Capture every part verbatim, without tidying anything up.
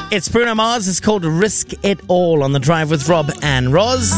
It's Bruno Mars. It's called Risk It All on the Drive with Rob and Roz,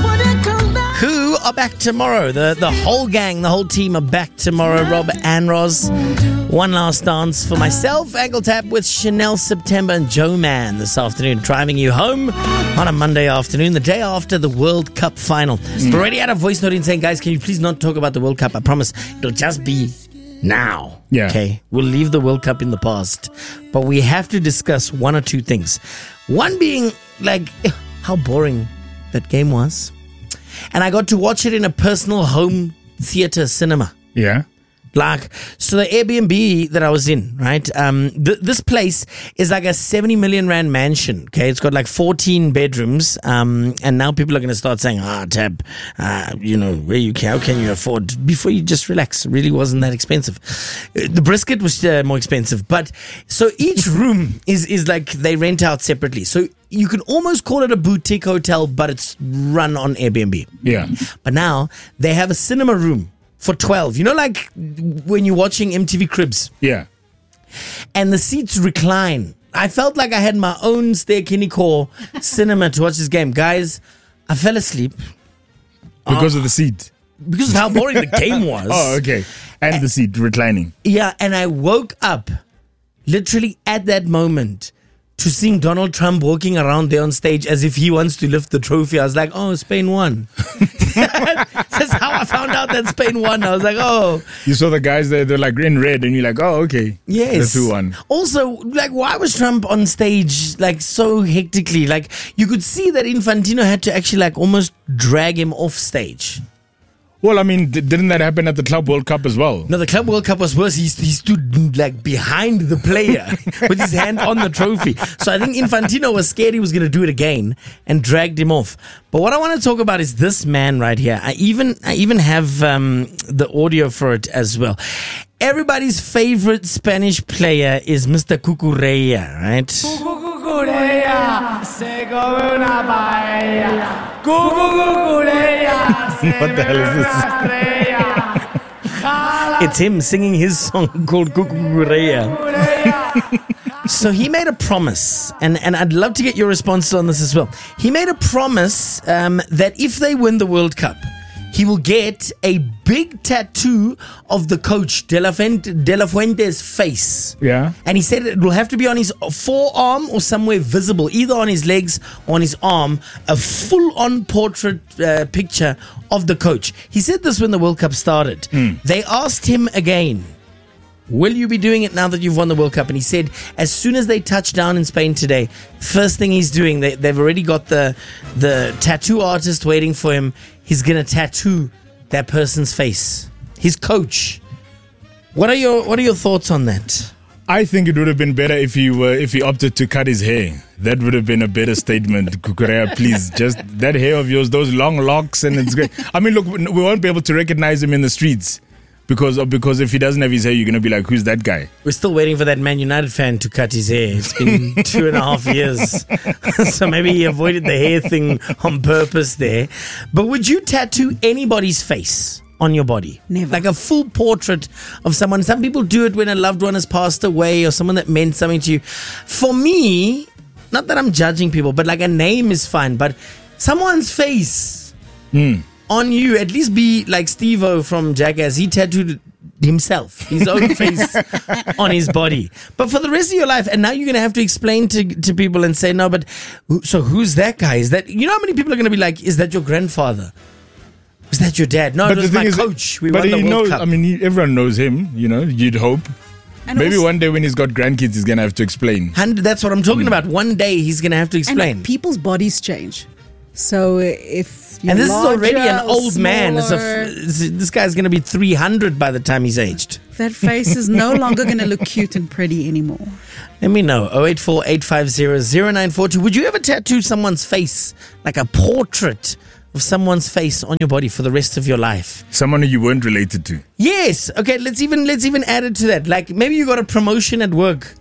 who are back tomorrow. The the whole gang, the whole team are back tomorrow. Rob and Roz. One last dance for myself. Ankle Tap with Chanel September and Joe Man this afternoon, driving you home on a Monday afternoon, the day after the World Cup final. Mm. We already had a voice note in saying, guys, can you please not talk about the World Cup? I promise it'll just be now. Yeah. Okay. We'll leave the World Cup in the past. But we have to discuss one or two things. One being, like, how boring that game was. And I got to watch it in a personal home theater cinema. Yeah. Like, so the Airbnb that I was in, right? Um, th- this place is like a seventy million rand mansion. Okay, it's got like fourteen bedrooms. Um, and now people are going to start saying, "Ah, Tab, uh, you know, where you can, how can you afford?" Before you just relax, it really wasn't that expensive. Uh, The brisket was uh, more expensive, but so each room is is like they rent out separately. So you can almost call it a boutique hotel, but it's run on Airbnb. Yeah. But now they have a cinema room for twelve. You know, like when you're watching M T V Cribs Yeah. and the seats recline. I felt like I had my own Ster-Kinekor cinema to watch this game. Guys, I fell asleep. Because uh, of the seat. Because of how boring the game was. Oh, okay. And the seat reclining. Yeah, and I woke up literally at that moment to seeing Donald Trump walking around there on stage as if he wants to lift the trophy. I was like, oh, Spain won. That's how I found out that Spain won. I was like, oh. You saw the guys there, they're like in red, and you're like, oh, okay. Yes. That's who won. Also, like, why was Trump on stage, like, so hectically? Like, you could see that Infantino had to actually, like, almost drag him off stage. Well, I mean, d- didn't that happen at the Club World Cup as well? No, the Club World Cup was worse. He, he stood like behind the player with his hand on the trophy. So I think Infantino was scared he was going to do it again and dragged him off. But what I want to talk about is this man right here. I even I even have um, the audio for it as well. Everybody's favorite Spanish player is Mister Cucurella, right? Cucurella, se come una paella. What the hell is this? It's him singing his song called Cucurella. So he made a promise, and, and I'd love to get your responses on this as well. He made a promise um, that if they win the World Cup, he will get a big tattoo of the coach, De La, Fuente, De La Fuente's face. Yeah. And he said it will have to be on his forearm or somewhere visible, either on his legs or on his arm, a full-on portrait uh, picture of the coach. He said this when the World Cup started. Mm. They asked him again, will you be doing it now that you've won the World Cup? And he said, as soon as they touch down in Spain today, first thing he's doing, they, they've already got the the tattoo artist waiting for him. He's going to tattoo that person's face. His coach. What are your What are your thoughts on that? I think it would have been better if he were if he opted to cut his hair. That would have been a better statement. Cucurella, please, just that hair of yours, those long locks, and it's great. I mean, look, we won't be able to recognize him in the streets. Because because if he doesn't have his hair, you're going to be like, who's that guy? We're still waiting for that Man United fan to cut his hair. It's been two and a half years. So maybe he avoided the hair thing on purpose there. But would you tattoo anybody's face on your body? Never. Like a full portrait of someone. Some people do it when a loved one has passed away or someone that meant something to you. For me, not that I'm judging people, but like a name is fine. But someone's face. Mm. On you, at least be like Steve-O from Jackass. He tattooed himself, his own face on his body. But for the rest of your life, and now you're going to have to explain to to people and say, no, but so who's that guy? Is that, you know how many people are going to be like, is that your grandfather? Is that your dad? No, but it was my is, coach. We but won the he World knows, Cup. I mean, he, everyone knows him, you know, you'd hope. And Maybe also, one day when he's got grandkids, he's going to have to explain. And that's what I'm talking mm. about. One day he's going to have to explain. And people's bodies change. So if you're and this larger, is already an old smaller, man. It's a, this guy's going to be three hundred by the time he's aged. That face is no longer going to look cute and pretty anymore. Let me know. oh eight four, eight five zero, zero nine four two. Would you ever tattoo someone's face, like a portrait of someone's face on your body for the rest of your life? Someone who you weren't related to. Yes. Okay, let's even let's even add it to that. Like maybe you got a promotion at work.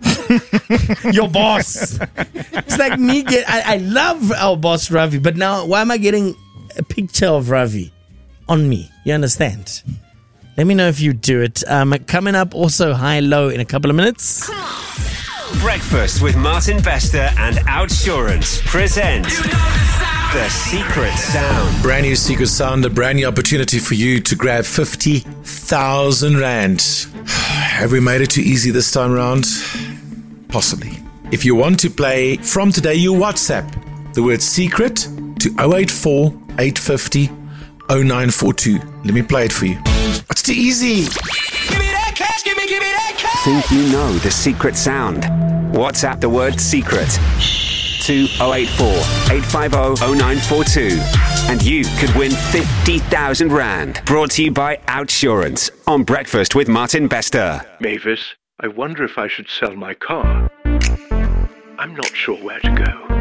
Your boss. It's like me get I, I love our boss Ravi, but now why am I getting a picture of Ravi on me? You understand? Let me know if you do it. Um, coming up also high low in a couple of minutes. Breakfast with Martin Bester and Outsurance present The Secret Sound. Brand new Secret Sound, a brand new opportunity for you to grab fifty thousand rand. Have we made it too easy this time around? Possibly. If you want to play from today, you WhatsApp the word secret to oh eight four, eight five oh, oh nine four two. Let me play it for you. It's too easy. Give me that cash, give me, give me that cash. Think you know the secret sound? WhatsApp the word secret to oh eight four, eight five oh, oh nine four two. And you could win fifty thousand rand. Brought to you by Outsurance on Breakfast with Martin Bester. Mavis, I wonder if I should sell my car. I'm not sure where to go.